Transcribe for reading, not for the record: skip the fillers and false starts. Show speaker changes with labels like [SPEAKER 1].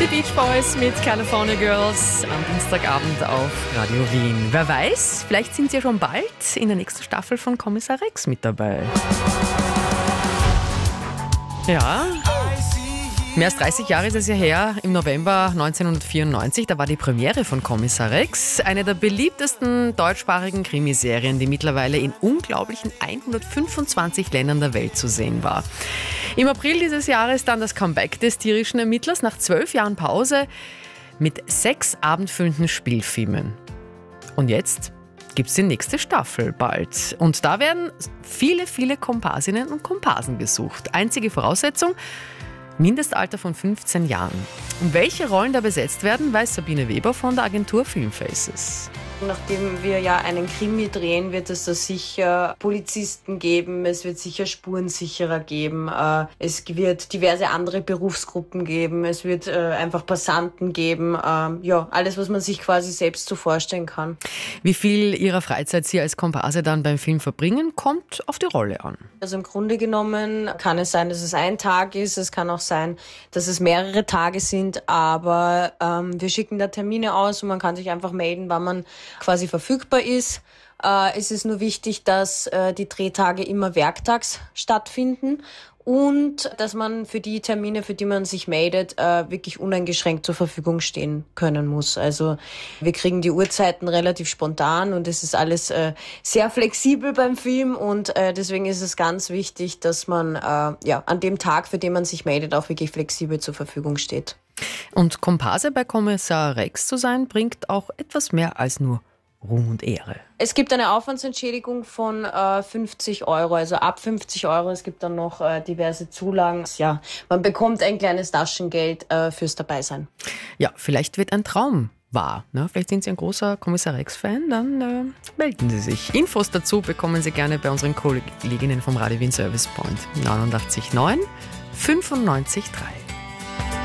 [SPEAKER 1] Beach Boys mit California Girls am Dienstagabend auf Radio Wien. Wer weiß, vielleicht sind Sie ja schon bald in der nächsten Staffel von Kommissar Rex mit dabei. Ja, mehr als 30 Jahre ist es ja her, im November 1994, da war die Premiere von Kommissar Rex, eine der beliebtesten deutschsprachigen Krimiserien, die mittlerweile in unglaublichen 125 Ländern der Welt zu sehen war. Im April dieses Jahres dann das Comeback des tierischen Ermittlers nach 12 Jahren Pause mit 6 abendfüllenden Spielfilmen. Und jetzt gibt es die nächste Staffel bald. Und da werden viele Komparsinnen und Komparsen gesucht. Einzige Voraussetzung: Mindestalter von 15 Jahren. Und welche Rollen da besetzt werden, weiß Sabine Weber von der Agentur Filmfaces.
[SPEAKER 2] Nachdem wir ja einen Krimi drehen, wird es da sicher Polizisten geben, es wird sicher Spurensicherer geben, es wird diverse andere Berufsgruppen geben, es wird einfach Passanten geben, ja, alles, was man sich quasi selbst so vorstellen kann.
[SPEAKER 1] Wie viel Ihrer Freizeit Sie als Komparse dann beim Film verbringen, kommt auf die Rolle an.
[SPEAKER 2] Also im Grunde genommen kann es sein, dass es ein Tag ist, es kann auch sein, dass es mehrere Tage sind, aber wir schicken da Termine aus und man kann sich einfach melden, wann man quasi verfügbar ist. Es ist nur wichtig, dass die Drehtage immer werktags stattfinden und dass man für die Termine, für die man sich meldet, wirklich uneingeschränkt zur Verfügung stehen können muss. Also wir kriegen die Uhrzeiten relativ spontan und es ist alles sehr flexibel beim Film und deswegen ist es ganz wichtig, dass man ja an dem Tag, für den man sich meldet, auch wirklich flexibel zur Verfügung steht.
[SPEAKER 1] Und Komparse bei Kommissar Rex zu sein, bringt auch etwas mehr als nur Ruhm und Ehre.
[SPEAKER 2] Es gibt eine Aufwandsentschädigung von 50 €, also ab 50 €. Es gibt dann noch diverse Zulagen. Ja, man bekommt ein kleines Taschengeld fürs Dabeisein.
[SPEAKER 1] Ja, vielleicht wird ein Traum wahr. Ne? Vielleicht sind Sie ein großer Kommissar Rex-Fan, dann melden Sie sich. Infos dazu bekommen Sie gerne bei unseren Kolleginnen vom Radio Wien Service Point 89.9 95.3.